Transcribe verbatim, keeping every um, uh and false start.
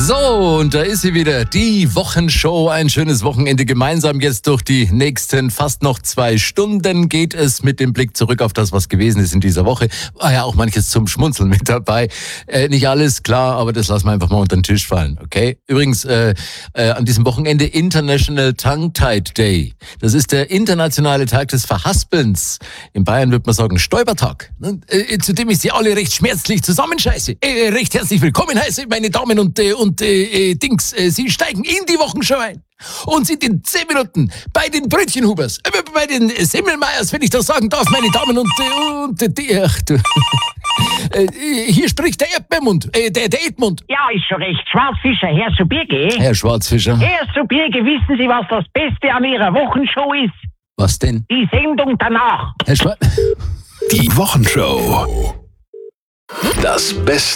So, und da ist sie wieder, die Wochenshow. Ein schönes Wochenende gemeinsam. Jetzt durch die nächsten fast noch zwei Stunden geht es mit dem Blick zurück auf das, was gewesen ist in dieser Woche. War ja auch manches zum Schmunzeln mit dabei. Äh, nicht alles, klar, aber das lassen wir einfach mal unter den Tisch fallen, okay? Übrigens, äh, äh, an diesem Wochenende International Tongue-Tied Day. Das ist der internationale Tag des Verhaspelns. In Bayern würde man sagen Stäubertag, ne? äh, zu dem ich Sie alle recht schmerzlich zusammenscheiße. Äh, recht herzlich willkommen heiße, meine Damen und äh, und äh, äh, Dings, äh, Sie steigen in die Wochenshow ein und sind in zehn Minuten bei den Brötchenhubers, äh, bei den Semmelmeyers, wenn ich das sagen darf, meine Damen und äh, und äh, die, ach du, äh, hier spricht der Erdbeermund, äh, der, der Edmund. Ja, ist schon recht. Schwarzfischer, Herr Subirge. Herr Schwarzfischer. Herr Subirge, wissen Sie, was das Beste an Ihrer Wochenshow ist? Was denn? Die Sendung danach. Herr Schwarz. Die Wochenshow. Das Beste